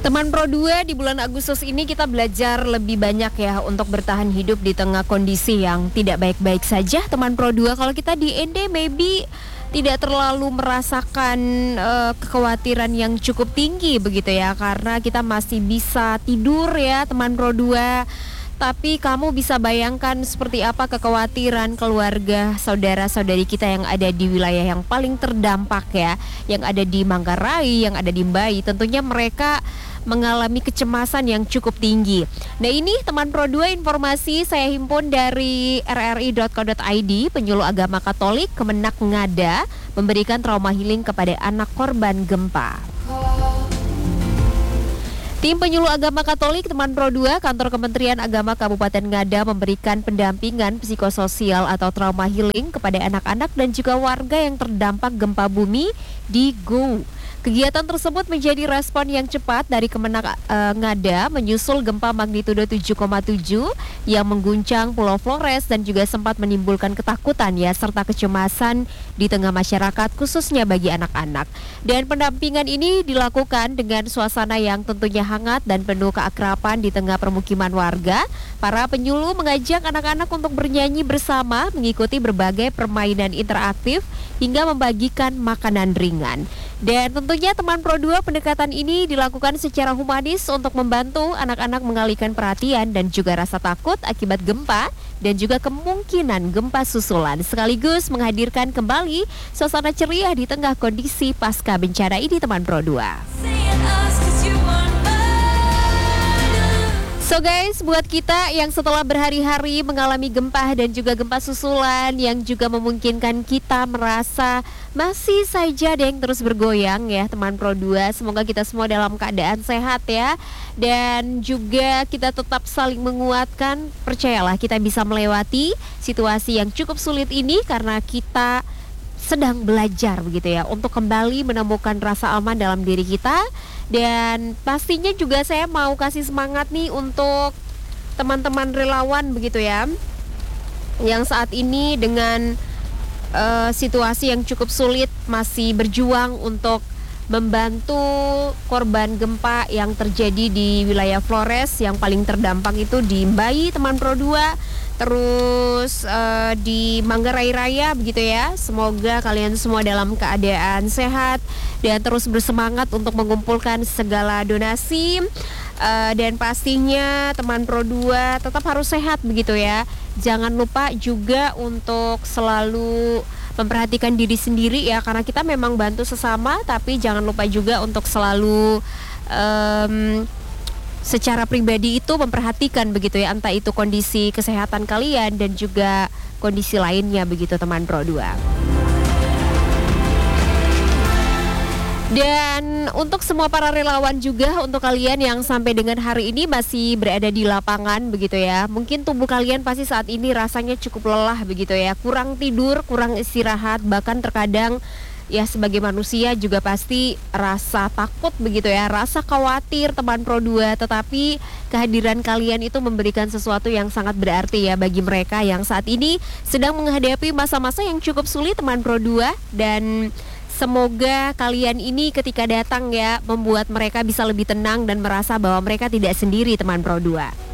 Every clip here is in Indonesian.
Teman Pro 2, di bulan Agustus ini kita belajar lebih banyak ya untuk bertahan hidup di tengah kondisi yang tidak baik-baik saja. Teman Pro 2, kalau kita di ND maybe tidak terlalu merasakan kekhawatiran yang cukup tinggi begitu ya, karena kita masih bisa tidur ya teman Pro 2. Tapi kamu bisa bayangkan seperti apa kekhawatiran keluarga saudara-saudari kita yang ada di wilayah yang paling terdampak ya, yang ada di Manggarai, yang ada di Mbayi. Tentunya mereka mengalami kecemasan yang cukup tinggi. Nah, ini teman Pro 2, informasi saya himpun dari rri.co.id. Penyuluh Agama Katolik Kemenak Ngada memberikan trauma healing kepada anak korban gempa. Tim Penyuluh Agama Katolik Teman Pro 2 Kantor Kementerian Agama Kabupaten Ngada memberikan pendampingan psikososial atau trauma healing kepada anak-anak dan juga warga yang terdampak gempa bumi di Go. Kegiatan tersebut menjadi respon yang cepat dari Kemenak Ngada menyusul gempa magnitudo 7,7 yang mengguncang Pulau Flores dan juga sempat menimbulkan ketakutan ya serta kecemasan di tengah masyarakat khususnya bagi anak-anak. Dan pendampingan ini dilakukan dengan suasana yang tentunya hangat dan penuh keakraban di tengah permukiman warga. Para penyuluh mengajak anak-anak untuk bernyanyi bersama, mengikuti berbagai permainan interaktif hingga membagikan makanan ringan. Dan tentunya Teman Pro 2, pendekatan ini dilakukan secara humanis untuk membantu anak-anak mengalihkan perhatian dan juga rasa takut akibat gempa dan juga kemungkinan gempa susulan, sekaligus menghadirkan kembali suasana ceria di tengah kondisi pasca bencana ini Teman Pro 2. So guys, buat kita yang setelah berhari-hari mengalami gempa dan juga gempa susulan yang juga memungkinkan kita merasa masih saja ada yang terus bergoyang ya Teman Pro 2. Semoga kita semua dalam keadaan sehat ya. Dan juga kita tetap saling menguatkan. Percayalah kita bisa melewati situasi yang cukup sulit ini karena kita sedang belajar begitu ya untuk kembali menemukan rasa aman dalam diri kita. Dan pastinya juga saya mau kasih semangat nih untuk teman-teman relawan begitu ya, yang saat ini dengan situasi yang cukup sulit masih berjuang untuk membantu korban gempa yang terjadi di wilayah Flores. Yang paling terdampak itu di Mbayi Teman Pro 2, terus di Manggarai Raya begitu ya. Semoga kalian semua dalam keadaan sehat dan terus bersemangat untuk mengumpulkan segala donasi. Dan pastinya Teman Pro 2 tetap harus sehat begitu ya. Jangan lupa juga untuk selalu memperhatikan diri sendiri ya, karena kita memang bantu sesama, tapi jangan lupa juga untuk selalu secara pribadi itu memperhatikan begitu ya, entah itu kondisi kesehatan kalian dan juga kondisi lainnya begitu Teman Pro 2. Dan untuk semua para relawan juga, untuk kalian yang sampai dengan hari ini masih berada di lapangan begitu ya, mungkin tubuh kalian pasti saat ini rasanya cukup lelah begitu ya, kurang tidur, kurang istirahat, bahkan terkadang ya sebagai manusia juga pasti rasa takut begitu ya, rasa khawatir Teman Pro 2. Tetapi kehadiran kalian itu memberikan sesuatu yang sangat berarti ya bagi mereka yang saat ini sedang menghadapi masa-masa yang cukup sulit Teman Pro 2. Dan semoga kalian ini ketika datang ya membuat mereka bisa lebih tenang dan merasa bahwa mereka tidak sendiri Teman Pro 2.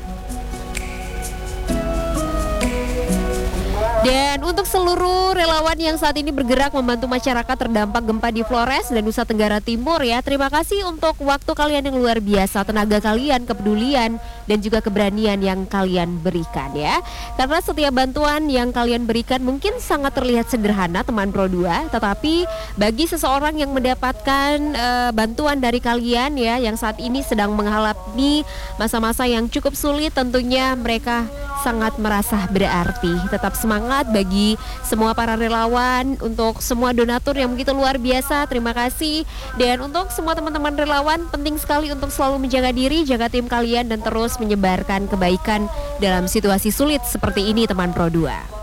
Dan untuk seluruh relawan yang saat ini bergerak membantu masyarakat terdampak gempa di Flores dan Nusa Tenggara Timur ya, terima kasih untuk waktu kalian yang luar biasa, tenaga kalian, kepedulian dan juga keberanian yang kalian berikan ya. Karena setiap bantuan yang kalian berikan mungkin sangat terlihat sederhana Teman Pro 2, tetapi bagi seseorang yang mendapatkan bantuan dari kalian ya, yang saat ini sedang mengalami masa-masa yang cukup sulit, tentunya mereka sangat merasa berarti. Tetap semangat bagi semua para relawan, untuk semua donatur yang begitu luar biasa, terima kasih. Dan untuk semua teman-teman relawan, penting sekali untuk selalu menjaga diri, jaga tim kalian dan terus menyebarkan kebaikan dalam situasi sulit seperti ini Teman Pro 2.